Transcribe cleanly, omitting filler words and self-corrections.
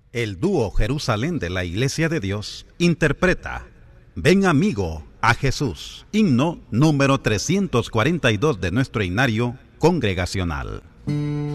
El dúo Jerusalén de la Iglesia de Dios interpreta Ven amigo a Jesús, himno número 342 de nuestro himnario congregacional.